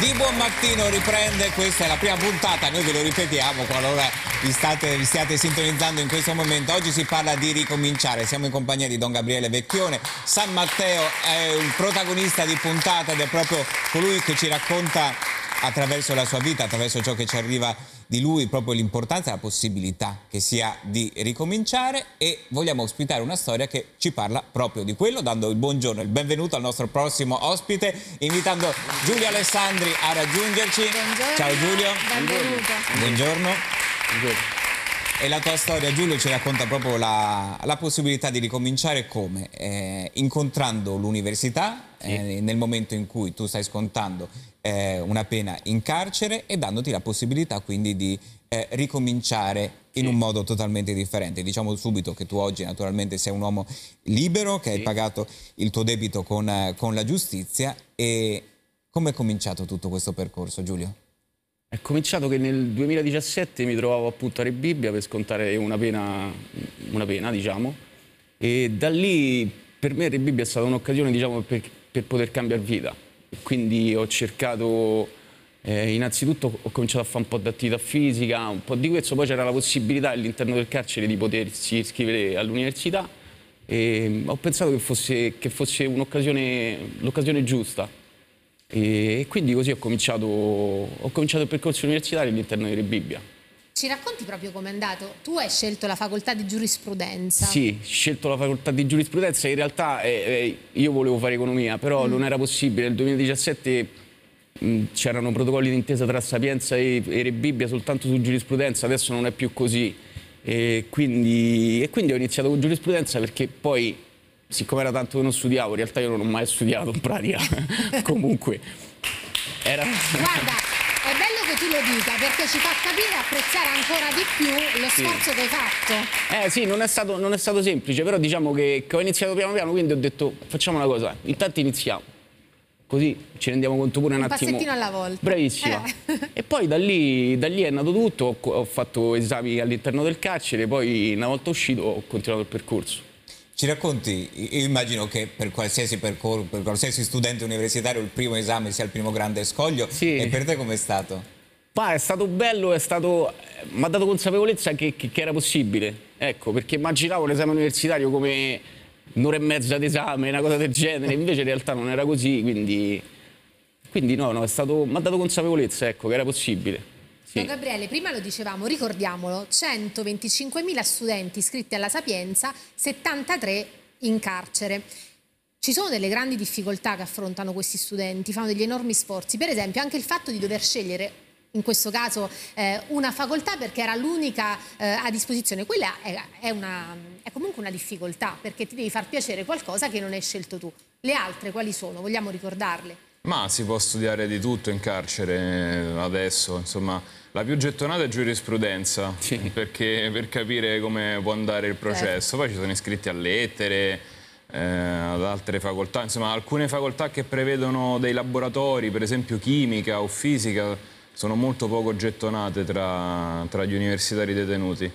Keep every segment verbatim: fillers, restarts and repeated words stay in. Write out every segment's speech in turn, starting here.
Di buon mattino riprende, questa è la prima puntata, noi ve lo ripetiamo qualora vi, state, vi stiate sintonizzando in questo momento. Oggi si parla di ricominciare, siamo in compagnia di Don Gabriele Vecchione. San Matteo è un protagonista di puntata ed è proprio colui che ci racconta attraverso la sua vita, attraverso ciò che ci arriva di lui, proprio l'importanza e la possibilità che sia di ricominciare, e vogliamo ospitare una storia che ci parla proprio di quello, dando il buongiorno e il benvenuto al nostro prossimo ospite, invitando Giulio Alessandri a raggiungerci. Buongiorno. Ciao Giulio. Benvenuto. Buongiorno. Buongiorno. E la tua storia, Giulio, ci racconta proprio la, la possibilità di ricominciare come? Eh, incontrando l'università, sì. eh, nel momento in cui tu stai scontando eh, una pena in carcere e dandoti la possibilità quindi di eh, ricominciare in sì. un modo totalmente differente. Diciamo subito che tu oggi naturalmente sei un uomo libero, che sì. hai pagato il tuo debito con, eh, con la giustizia. E come è cominciato tutto questo percorso, Giulio? È cominciato che nel duemiladiciassette mi trovavo appunto a Rebibbia per scontare una pena, una pena diciamo, e da lì per me Rebibbia è stata un'occasione, diciamo, per, per poter cambiare vita. Quindi ho cercato, eh, innanzitutto ho cominciato a fare un po' di attività fisica, un po' di questo, poi c'era la possibilità all'interno del carcere di potersi iscrivere all'università e ho pensato che fosse, che fosse un'occasione, l'occasione giusta. E quindi così ho cominciato, ho cominciato il percorso universitario all'interno di Rebibbia. Ci racconti proprio com'è andato? Tu hai scelto la facoltà di giurisprudenza. Sì, ho scelto la facoltà di giurisprudenza. In realtà eh, eh, io volevo fare economia, però mm. non era possibile. Nel duemiladiciassette c'erano protocolli d'intesa tra Sapienza e, e Rebibbia soltanto su giurisprudenza, adesso non è più così. E quindi, e quindi ho iniziato con giurisprudenza perché poi, siccome era tanto che non studiavo, in realtà io non ho mai studiato in pratica, comunque era... Guarda, è bello che tu lo dica perché ci fa capire e apprezzare ancora di più lo sforzo sì. che hai fatto. Eh sì, non è stato, non è stato semplice, però diciamo che, che ho iniziato piano piano, quindi ho detto facciamo una cosa, intanto iniziamo, così ci rendiamo conto pure un, un attimo. Un passettino alla volta. Bravissima. Eh. E poi da lì, da lì è nato tutto, ho, ho fatto esami all'interno del carcere, poi una volta uscito ho continuato il percorso. Ci racconti, io immagino che per qualsiasi percorso, per qualsiasi studente universitario il primo esame sia il primo grande scoglio, sì. E per te com'è stato? Ma è stato bello, è stato, mi ha dato consapevolezza che, che, che era possibile, ecco, perché immaginavo l'esame universitario come un'ora e mezza d'esame, una cosa del genere, invece in realtà non era così, quindi, quindi no, no, è stato, mi ha dato consapevolezza, ecco, che era possibile. Sì. Don Gabriele, prima lo dicevamo, ricordiamolo, centoventicinquemila studenti iscritti alla Sapienza, settantatré in carcere. Ci sono delle grandi difficoltà che affrontano questi studenti, fanno degli enormi sforzi, per esempio anche il fatto di dover scegliere, in questo caso, eh, una facoltà perché era l'unica eh, a disposizione. Quella è, è, una, è comunque una difficoltà, perché ti devi far piacere qualcosa che non hai scelto tu. Le altre quali sono? Vogliamo ricordarle? Ma si può studiare di tutto in carcere adesso, insomma, la più gettonata è giurisprudenza, sì. perché per capire come può andare il processo. Poi ci sono iscritti a lettere, eh, ad altre facoltà, insomma alcune facoltà che prevedono dei laboratori, per esempio chimica o fisica, sono molto poco gettonate tra, tra gli universitari detenuti.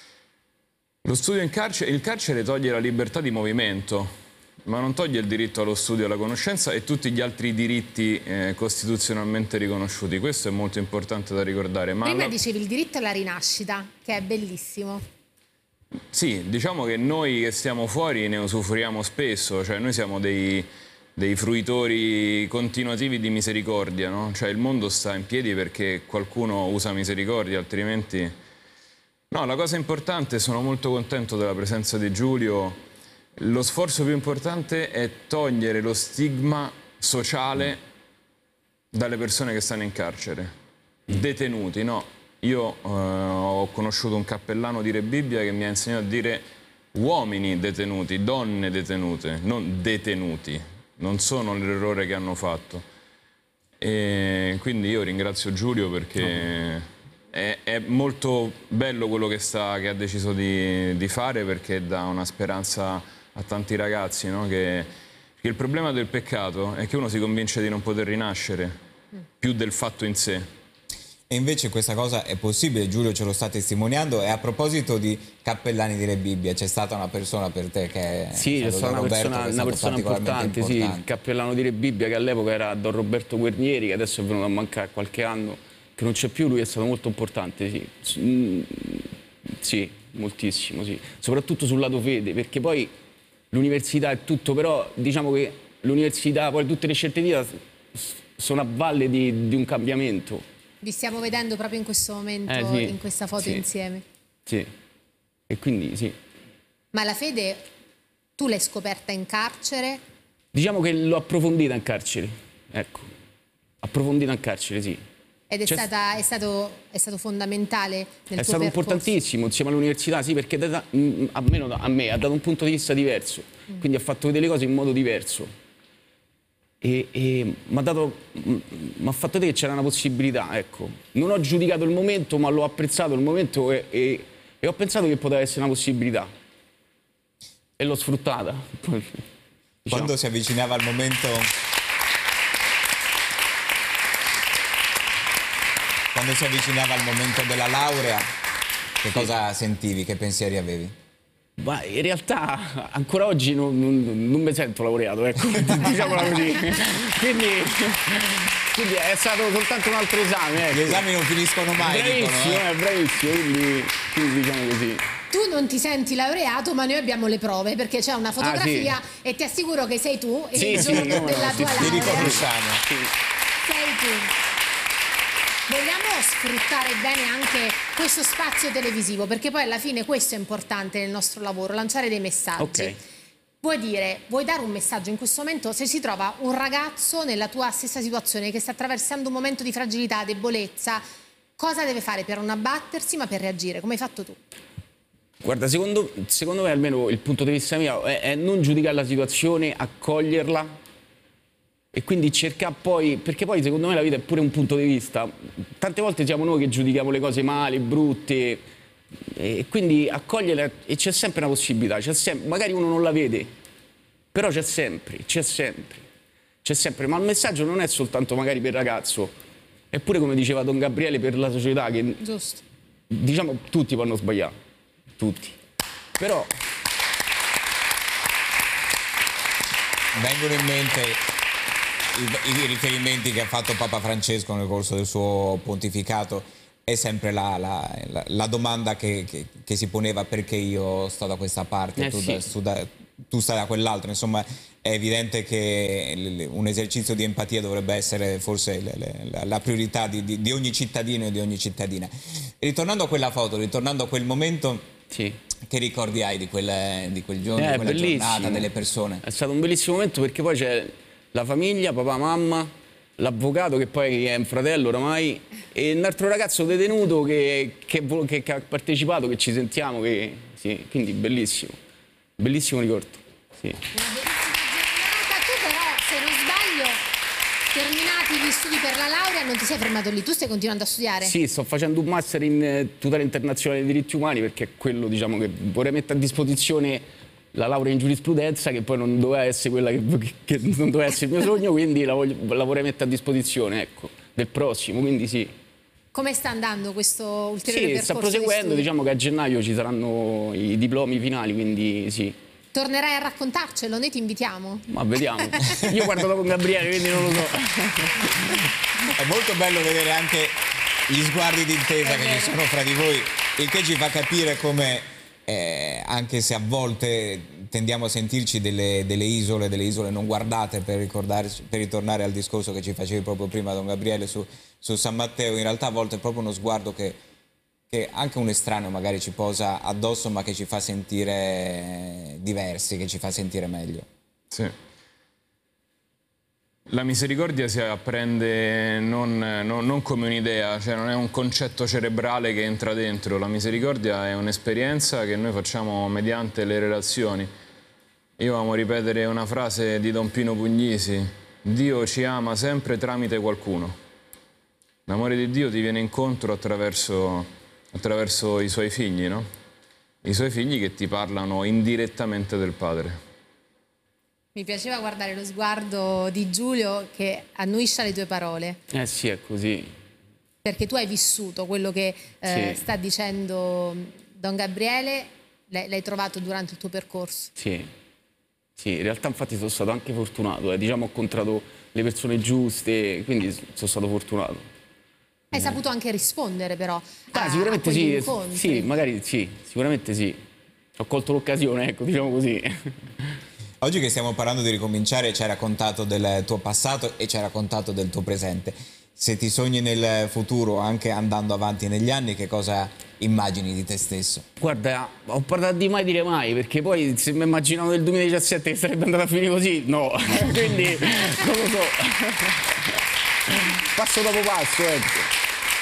Lo studio in carcere, il carcere toglie la libertà di movimento, ma non toglie il diritto allo studio e alla conoscenza e tutti gli altri diritti eh, costituzionalmente riconosciuti. Questo è molto importante da ricordare. Ma Prima la... dicevi il diritto alla rinascita, che è bellissimo. Sì, diciamo che noi che stiamo fuori ne usufruiamo spesso, cioè noi siamo dei, dei fruitori continuativi di misericordia, no? Cioè il mondo sta in piedi perché qualcuno usa misericordia, altrimenti... No, la cosa importante, sono molto contento della presenza di Giulio. Lo sforzo più importante è togliere lo stigma sociale dalle persone che stanno in carcere. Detenuti, no. Io eh, ho conosciuto un cappellano di Rebibbia che mi ha insegnato a dire uomini detenuti, donne detenute, non detenuti. Non sono l'errore che hanno fatto. E quindi io ringrazio Giulio perché è, è molto bello quello che, sta, che ha deciso di, di fare, perché dà una speranza a tanti ragazzi, no? che, che il problema del peccato è che uno si convince di non poter rinascere più del fatto in sé. E invece questa cosa è possibile, Giulio ce lo sta testimoniando. E a proposito di cappellani di Re Bibbia, c'è stata una persona per te che è Sì, c'è stata una Roberto, persona, che è una stato persona particolarmente importante, importante. sì, il cappellano di Re Bibbia, che all'epoca era Don Roberto Guernieri, che adesso è venuto a mancare qualche anno, che non c'è più. Lui è stato molto importante, sì. S- mm, sì, moltissimo, sì. Soprattutto sul lato fede, perché poi l'università è tutto, però diciamo che l'università, poi tutte le scelte di vita s- sono a valle di, di un cambiamento. Vi stiamo vedendo proprio in questo momento, Eh, sì, in questa foto sì. insieme. Sì, e quindi sì. Ma la fede tu l'hai scoperta in carcere? Diciamo che l'ho approfondita in carcere, ecco. Approfondita in carcere, sì. Ed è, C'è- stata, è, stato, è stato fondamentale nel È tuo stato percorso? importantissimo insieme all'università, sì, perché da- mm, almeno a me ha dato un punto di vista diverso, quindi ha fatto vedere le cose in modo diverso. E, e mi ha dato, mm, m'ha fatto vedere che c'era una possibilità, ecco. Non ho giudicato il momento, ma l'ho apprezzato il momento e, e- e ho pensato che poteva essere una possibilità. E l'ho sfruttata. Diciamo. Quando si avvicinava il momento... Quando si avvicinava il momento della laurea, che cosa sentivi, che pensieri avevi? Ma in realtà ancora oggi non, non- non mi sento laureato, ecco, diciamola così. Quindi, quindi è stato soltanto un altro esame. Ecco. Gli esami non finiscono mai, Bravissimo, dicono, eh? eh, bravissimo, quindi, quindi diciamo così. Tu non ti senti laureato, ma noi abbiamo le prove, perché c'è una fotografia e ti assicuro che sei tu e Sì, il sì, giorno no, della no, tua sì, Ti laurea riconosciamo. sei tu. Vogliamo sfruttare bene anche questo spazio televisivo, perché poi alla fine questo è importante nel nostro lavoro, lanciare dei messaggi. Ok. Vuoi dire, vuoi dare un messaggio in questo momento se si trova un ragazzo nella tua stessa situazione che sta attraversando un momento di fragilità, debolezza, cosa deve fare per non abbattersi ma per reagire, come hai fatto tu? Guarda, secondo, secondo me almeno il punto di vista mio è, è non giudicare la situazione, accoglierla e quindi cercare poi, perché poi secondo me la vita è pure un punto di vista. Tante volte siamo noi che giudichiamo le cose male, brutte, e quindi accoglierla e c'è sempre una possibilità, c'è sempre, magari uno non la vede, però c'è sempre, c'è sempre, c'è sempre. Ma il messaggio non è soltanto magari per il ragazzo, è pure come diceva Don Gabriele per la società, che Giusto. diciamo tutti vanno sbagliare, tutti. Però Vengono in mente i, i riferimenti che ha fatto Papa Francesco nel corso del suo pontificato. È sempre la, la, la, la domanda che, che, che si poneva: perché io sto da questa parte, Eh tu, sì. da, tu, da, tu stai da quell'altra. Insomma, è evidente che l- un esercizio di empatia dovrebbe essere forse le, le, la, la priorità di, di, di ogni cittadino e di ogni cittadina. Ritornando a quella foto, ritornando a quel momento, sì. che ricordi hai di quel, di quel giorno, Eh, di quella bellissimo. giornata, delle persone? È stato un bellissimo momento perché poi c'è la famiglia, papà, mamma, l'avvocato che poi è un fratello oramai e un altro ragazzo detenuto che, che, vo- che- che ha partecipato, che ci sentiamo, che, sì, quindi bellissimo, bellissimo ricordo. Sì. Una bellissima giornata. Tu però, se non sbaglio, terminati gli studi per la laurea, non ti sei fermato lì, tu stai continuando a studiare? Sì, sto facendo un master in eh, tutela internazionale dei diritti umani perché è quello, diciamo, che vorrei mettere a disposizione la laurea in giurisprudenza, che poi non doveva essere quella che, che non doveva essere il mio sogno, quindi la, voglio, la vorrei mettere a disposizione, ecco, del prossimo, quindi sì. Come sta andando questo ulteriore Sì, percorso sta di proseguendo, studi? diciamo che a gennaio ci saranno i diplomi finali, quindi sì. Tornerai a raccontarcelo, noi ti invitiamo. Ma vediamo. Io guardo dopo Gabriele, quindi non lo so. È molto bello vedere anche gli sguardi d'intesa È che vero. ci sono fra di voi, il che ci fa capire come, eh, anche se a volte tendiamo a sentirci delle, delle isole, delle isole non guardate, per, ricordarci, per ritornare al discorso che ci facevi proprio prima, Don Gabriele, su, su San Matteo, in realtà a volte è proprio uno sguardo che, che anche un estraneo magari ci posa addosso, ma che ci fa sentire diversi, che ci fa sentire meglio. Sì. La misericordia si apprende non, non- non come un'idea, cioè non è un concetto cerebrale che entra dentro. La misericordia è un'esperienza che noi facciamo mediante le relazioni. Io amo ripetere una frase di Don Pino Puglisi: Dio ci ama sempre tramite qualcuno. L'amore di Dio ti viene incontro attraverso, attraverso i suoi figli, no? I suoi figli che ti parlano indirettamente del Padre. Mi piaceva guardare lo sguardo di Giulio che annuisce alle tue parole. Eh sì, è così. perché tu hai vissuto quello che eh, Sì. sta dicendo Don Gabriele, l'hai, l'hai trovato durante il tuo percorso. Sì, sì, in realtà infatti sono stato anche fortunato, eh. Diciamo ho incontrato le persone giuste, quindi sono stato fortunato. Hai saputo anche rispondere però Ah, a, sicuramente a quegli sì, incontri. sì, magari sì, sicuramente sì. Ho colto l'occasione, ecco, diciamo così. Oggi che stiamo parlando di ricominciare, ci hai raccontato del tuo passato e ci hai raccontato del tuo presente. Se ti sogni nel futuro, anche andando avanti negli anni, che cosa immagini di te stesso? Guarda, ho parlato di mai dire mai, perché poi se mi immaginavo nel duemiladiciassette che sarebbe andata a finire così, no. Quindi non lo so. Passo dopo passo, ecco.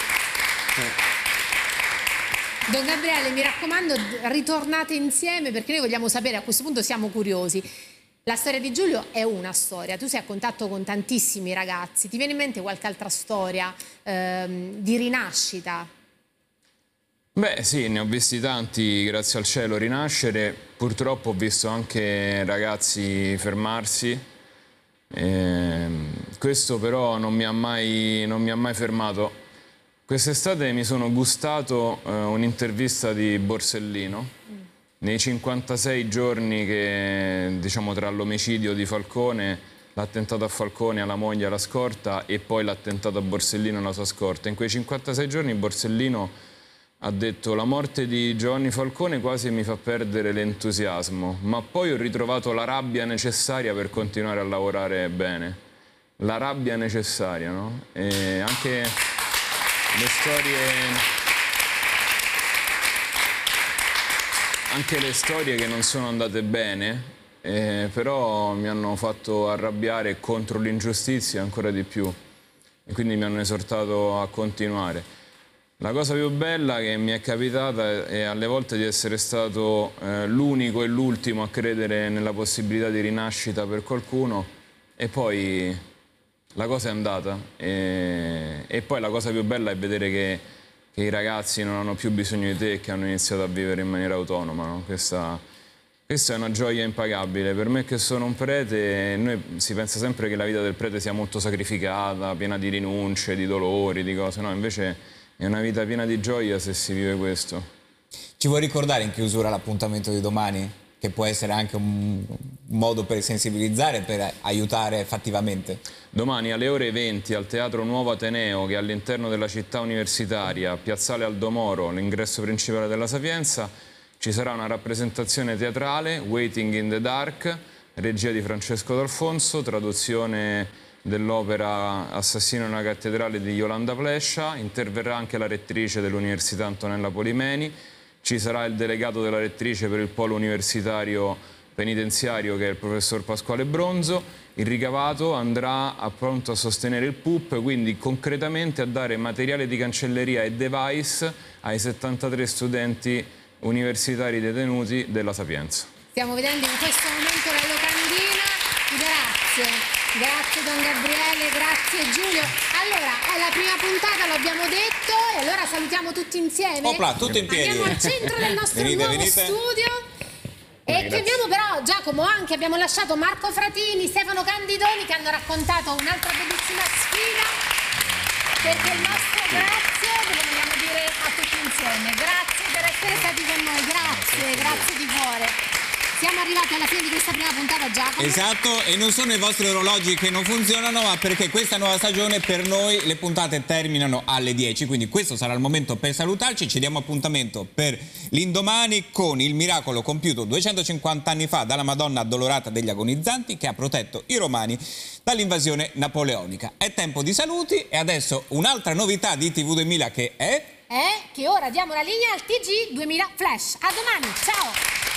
Don Gabriele, mi raccomando, ritornate insieme perché noi vogliamo sapere, a questo punto siamo curiosi. La storia di Giulio è una storia, tu sei a contatto con tantissimi ragazzi, ti viene in mente qualche altra storia ehm, di rinascita? Beh sì, ne ho visti tanti, grazie al cielo, rinascere. Purtroppo ho visto anche ragazzi fermarsi. Ehm, questo però non mi ha mai, non mi ha mai fermato. Quest'estate mi sono gustato eh, un'intervista di Borsellino. Mm. Nei cinquantasei giorni che, diciamo, tra l'omicidio di Falcone, l'attentato a Falcone, alla moglie, alla scorta e poi l'attentato a Borsellino alla sua scorta. In quei cinquantasei giorni Borsellino ha detto: la morte di Giovanni Falcone quasi mi fa perdere l'entusiasmo, ma poi ho ritrovato la rabbia necessaria per continuare a lavorare bene. La rabbia necessaria, no? E anche le storie... Anche le storie che non sono andate bene, eh, però mi hanno fatto arrabbiare contro l'ingiustizia ancora di più e quindi mi hanno esortato a continuare. La cosa più bella che mi è capitata è alle volte di essere stato eh, l'unico e l'ultimo a credere nella possibilità di rinascita per qualcuno e poi la cosa è andata. E, e poi la cosa più bella è vedere che che i ragazzi non hanno più bisogno di te e che hanno iniziato a vivere in maniera autonoma, no? Questa, questa è una gioia impagabile. Per me che sono un prete, noi si pensa sempre che la vita del prete sia molto sacrificata, piena di rinunce, di dolori, di cose, no? Invece è una vita piena di gioia se si vive questo. Ci vuoi ricordare in chiusura l'appuntamento di domani? Che può essere anche un modo per sensibilizzare, per aiutare fattivamente. Domani alle ore venti al Teatro Nuovo Ateneo, che è all'interno della città universitaria, Piazzale Aldomoro, l'ingresso principale della Sapienza, ci sarà una rappresentazione teatrale, Waiting in the Dark, regia di Francesco D'Alfonso, traduzione dell'opera Assassino nella cattedrale di Yolanda Plescia, interverrà anche la rettrice dell'Università Antonella Polimeni. Ci sarà il delegato della rettrice per il polo universitario penitenziario che è il professor Pasquale Bronzo. Il ricavato andrà appunto a sostenere il P U P, quindi concretamente a dare materiale di cancelleria e device ai settantatré studenti universitari detenuti della Sapienza. Stiamo vedendo in questo momento la locandina. Grazie. Grazie Don Gabriele, grazie Giulio. Allora, è la prima puntata, lo abbiamo detto, e allora salutiamo tutti insieme. Opla, tutti in piedi. Andiamo al centro del nostro venite, nuovo venite. studio. E Grazie. chiamiamo però, Giacomo, anche abbiamo lasciato Marco Fratini, Stefano Candidoni che hanno raccontato un'altra bellissima sfida. Perché il nostro grazie ve lo vogliamo dire a tutti insieme. Grazie per essere stati con noi, grazie, grazie di cuore. Siamo arrivati alla fine di questa prima puntata, Giacomo. Esatto, e non sono i vostri orologi che non funzionano, ma perché questa nuova stagione per noi le puntate terminano alle dieci, quindi questo sarà il momento per salutarci. Ci diamo appuntamento per l'indomani con il miracolo compiuto duecentocinquanta anni fa dalla Madonna Addolorata degli Agonizzanti che ha protetto i romani dall'invasione napoleonica. È tempo di saluti e adesso un'altra novità di T V duemila che è... È che ora diamo la linea al T G duemila Flash. A domani, ciao!